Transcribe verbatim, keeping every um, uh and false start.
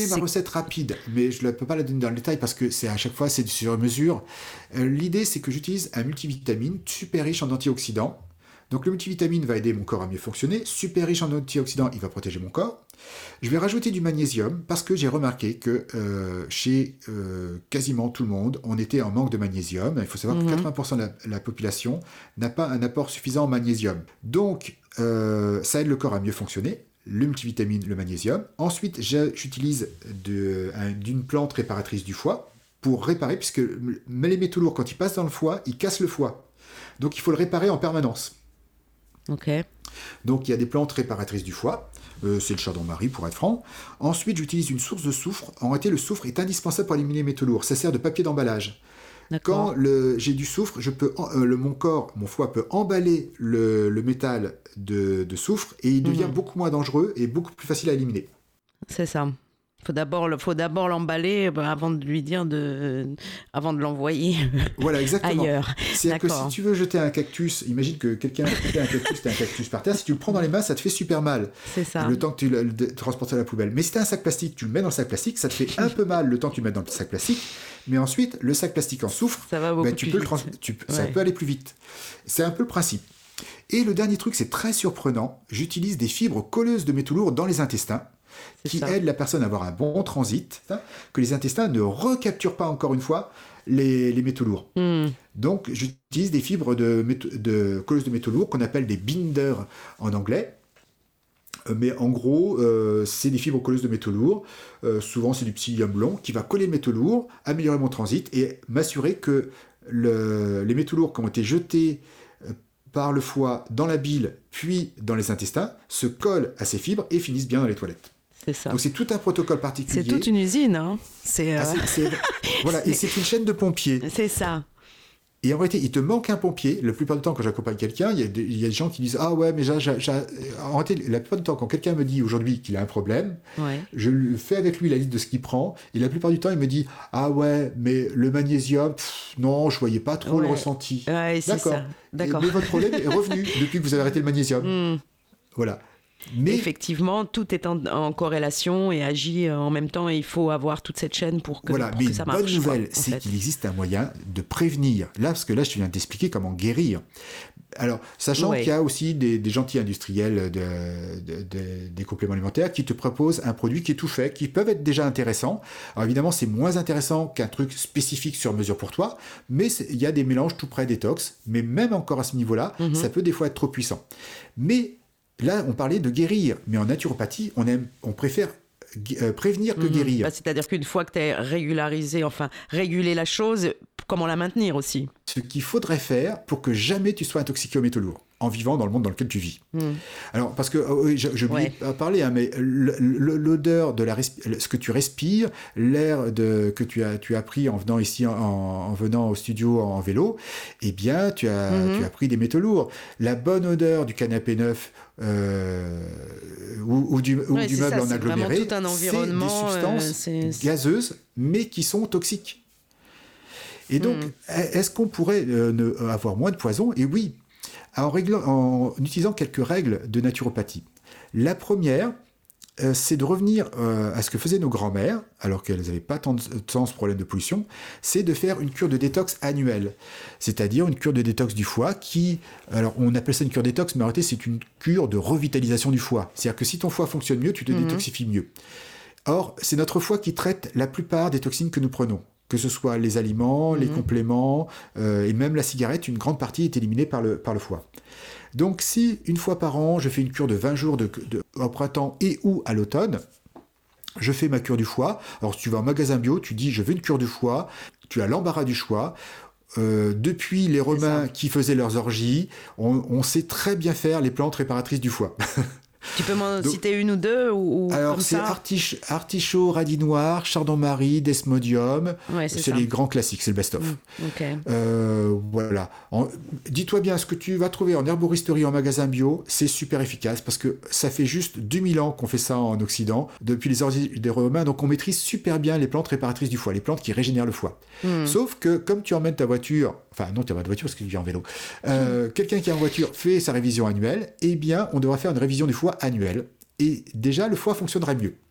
donner ma recette rapide, mais je ne peux pas la donner dans le détail parce que c'est à chaque fois c'est sur mesure. Euh, l'idée, c'est que j'utilise un multivitamine super riche en antioxydants. Donc le multivitamine va aider mon corps à mieux fonctionner, super riche en antioxydants, il va protéger mon corps. Je vais rajouter du magnésium parce que j'ai remarqué que euh, chez euh, quasiment tout le monde, on était en manque de magnésium. Il faut savoir mmh. que quatre-vingts pour cent de la, la population n'a pas un apport suffisant en magnésium. Donc euh, ça aide le corps à mieux fonctionner. Le multivitamine, le magnésium. Ensuite, j'utilise de, un, d'une plante réparatrice du foie pour réparer, puisque les métaux lourds, quand ils passent dans le foie, ils cassent le foie. Donc il faut le réparer en permanence. Ok. Donc il y a des plantes réparatrices du foie, euh, c'est le chardon-marie pour être franc. Ensuite, j'utilise une source de soufre. En réalité, le soufre est indispensable pour éliminer les métaux lourds. Ça sert de papier d'emballage. D'accord. Quand le, j'ai du soufre, je peux, euh, le, mon corps, mon foie peut emballer le, le métal de, de soufre et il devient mmh. beaucoup moins dangereux et beaucoup plus facile à éliminer. C'est ça. Faut d'abord, faut d'abord l'emballer avant de lui dire de, avant de l'envoyer voilà, exactement. ailleurs. C'est-à-dire que si tu veux jeter un cactus, imagine que quelqu'un a jeté un cactus, t'as un cactus par terre, si tu le prends dans les mains, ça te fait super mal. C'est ça. Le temps que tu le, le transportes à la poubelle. Mais si t'as un sac plastique, tu le mets dans le sac plastique, ça te fait un peu mal le temps que tu le mets dans le sac plastique. Mais ensuite, le sac plastique en soufre, ça va beaucoup ben, tu plus peux vite. Le trans- tu, ouais. ça peut aller plus vite. C'est un peu le principe. Et le dernier truc, c'est très surprenant. J'utilise des fibres colleuses de métaux lourds dans les intestins. C'est qui ça. aide la personne à avoir un bon transit, hein, que les intestins ne recapturent pas encore une fois les, les métaux lourds. Mm. Donc j'utilise des fibres de, métaux, de colleuses de métaux lourds qu'on appelle des binders en anglais. Mais en gros, euh, c'est des fibres colleuses de métaux lourds. Euh, souvent, c'est du psyllium long qui va coller le métaux lourd, améliorer mon transit et m'assurer que le, les métaux lourds qui ont été jetés euh, par le foie dans la bile, puis dans les intestins, se collent à ces fibres et finissent bien dans les toilettes. C'est ça. Donc c'est tout un protocole particulier. C'est toute une usine, hein. C'est, euh... ah, c'est, c'est... voilà, c'est... et c'est une chaîne de pompiers. C'est ça. Et en réalité, il te manque un pompier. La plupart du temps, quand j'accompagne quelqu'un, il y a des, il y a des gens qui disent « Ah ouais, mais j'ai, j'ai, j'ai... » En réalité, la plupart du temps, quand quelqu'un me dit aujourd'hui qu'il a un problème, ouais. je fais avec lui la liste de ce qu'il prend. Et la plupart du temps, il me dit « Ah ouais, mais le magnésium, pff, non, je voyais pas trop ouais. le ressenti. Ouais, » c'est D'accord. ça. D'accord. Et, mais votre problème est revenu depuis que vous avez arrêté le magnésium. Mm. Voilà. Mais effectivement, tout est en, en corrélation et agit en même temps et il faut avoir toute cette chaîne pour que, voilà, pour mais que ça une marche. bonne nouvelle, quoi, c'est fait. qu'il existe un moyen de prévenir. Là, parce que là, je viens de t'expliquer comment guérir. Alors, sachant ouais. qu'il y a aussi des, des gentils industriels de, de, de, des compléments alimentaires qui te proposent un produit qui est tout fait, qui peuvent être déjà intéressants. Alors évidemment, c'est moins intéressant qu'un truc spécifique sur mesure pour toi, mais il y a des mélanges tout près détox. Mais même encore à ce niveau-là, mm-hmm. ça peut des fois être trop puissant. Mais là, on parlait de guérir, mais en naturopathie, on aime, on préfère euh, prévenir que mmh, guérir. Bah, c'est-à-dire qu'une fois que tu as régularisé, enfin régulé la chose, comment la maintenir aussi ? Ce qu'il faudrait faire pour que jamais tu sois intoxiqué aux métaux lourds, en vivant dans le monde dans lequel tu vis. Mmh. Alors, parce que, oh, oui, j'ai oublié de parler, hein, mais l'odeur de la respi- ce que tu respires, l'air de, que tu as, tu as pris en venant ici, en, en venant au studio en vélo, eh bien, tu as, mmh. tu as pris des métaux lourds. La bonne odeur du canapé neuf, euh, ou, ou du, ou ouais, du meuble ça, en aggloméré, c'est, un environnement, c'est des substances euh, c'est... gazeuses, mais qui sont toxiques. Et donc, mmh. est-ce qu'on pourrait euh, ne, avoir moins de poison ? Et oui, en, réglant, en utilisant quelques règles de naturopathie. La première, euh, c'est de revenir euh, à ce que faisaient nos grands-mères, alors qu'elles n'avaient pas tant de temps ce problème de pollution, c'est de faire une cure de détox annuelle. C'est-à-dire une cure de détox du foie qui, alors on appelle ça une cure détox, mais en réalité c'est une cure de revitalisation du foie. C'est-à-dire que si ton foie fonctionne mieux, tu te mmh. détoxifies mieux. Or, c'est notre foie qui traite la plupart des toxines que nous prenons. Que ce soit les aliments, mmh. les compléments, euh, et même la cigarette, une grande partie est éliminée par le, par le foie. Donc si, une fois par an, je fais une cure de vingt jours de, de, au printemps et ou à l'automne, je fais ma cure du foie. Alors si tu vas en magasin bio, tu dis « je veux une cure du foie », tu as l'embarras du choix. Euh, depuis les Romains qui faisaient leurs orgies, on, on sait très bien faire les plantes réparatrices du foie. Tu peux m'en Donc, citer une ou deux ou, ou alors comme c'est ça artichaut, artichaut, radis noir, chardon-marie, desmodium. Ouais, c'est c'est ça. les grands classiques, c'est le best-of. Mmh, okay. euh, voilà. En, dis-toi bien, ce que tu vas trouver en herboristerie, en magasin bio, c'est super efficace parce que ça fait juste deux mille ans qu'on fait ça en Occident, depuis les origines des Romains. Donc on maîtrise super bien les plantes réparatrices du foie, les plantes qui régénèrent le foie. Mmh. Sauf que comme tu emmènes ta voiture, enfin non, tu n'as pas de voiture parce que tu viens en vélo, euh, mmh. quelqu'un qui a une voiture fait sa révision annuelle, eh bien on devra faire une révision du foie annuelle. Et déjà, le foie fonctionnerait mieux.